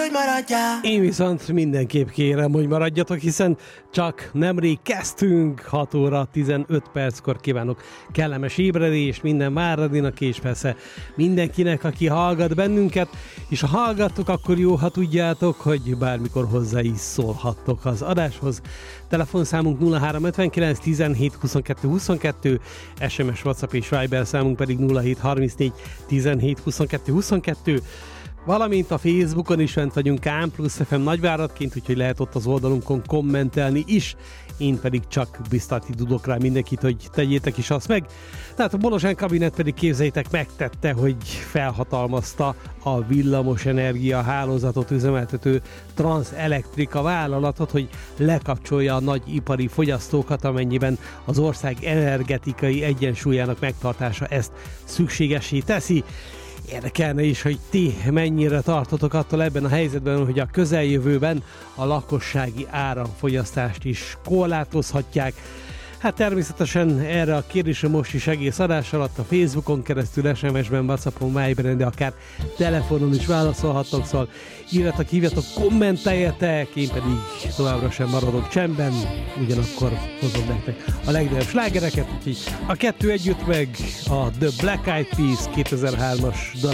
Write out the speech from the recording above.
hogy maradjál. Én viszont mindenképp kérem, hogy maradjatok, hiszen csak nemrég kezdtünk, 6 óra 15 perckor kívánok kellemes ébredést minden Váradinak, és persze mindenkinek, aki hallgat bennünket, és ha hallgattok, akkor jó, ha tudjátok, hogy bármikor hozzá is szólhattok az adáshoz. Telefonszámunk 0359 17 22 22, SMS, WhatsApp és Viber számunk pedig 0734 17 22 22, valamint a Facebookon is fent vagyunk K+ FM Nagyváradként, úgyhogy lehet ott az oldalunkon kommentelni is. Én pedig csak biztatni tudok rá mindenkit, hogy tegyétek is azt meg. Tehát a Bolozsán kabinet pedig képzeljétek megtette, hogy felhatalmazta a villamosenergia hálózatot üzemeltető Transelektrika vállalatot, hogy lekapcsolja a nagy ipari fogyasztókat, amennyiben az ország energetikai egyensúlyának megtartása ezt szükségessé teszi. Érdekelne is, hogy ti mennyire tartotok attól ebben a helyzetben, hogy a közeljövőben a lakossági áramfogyasztást is korlátozhatják. Hát természetesen erre a kérdésre most is egész adás alatt a Facebookon keresztül, SMS-ben, WhatsAppon, Viberen, de akár telefonon is válaszolhattok, szóval írjatok, hívjatok, kommenteljetek, én pedig továbbra sem maradok csendben, ugyanakkor hozom nektek a legnagyobb slágereket, úgyhogy a kettő együtt meg a The Black Eyed Peas 2003-as dal